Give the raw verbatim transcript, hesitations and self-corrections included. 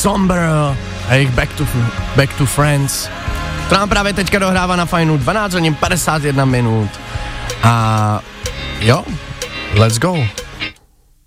Somber a jejich Back to, Back to Friends. To nám právě teďka dohrává na Fajnu dvanáct hodin padesát jedna minut. A jo, let's go.